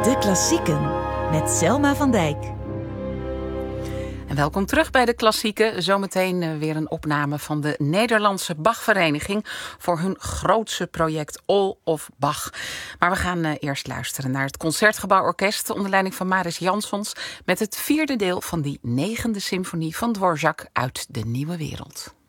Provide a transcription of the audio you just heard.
De Klassieken met Selma van Dijk. En welkom terug bij De Klassieken. Zometeen weer een opname van de Nederlandse Bachvereniging voor hun grootste project All of Bach. Maar we gaan eerst luisteren naar het Concertgebouworkest onder leiding van Mariss Jansons met het 4e deel van die 9e symfonie van Dvorak uit de Nieuwe Wereld.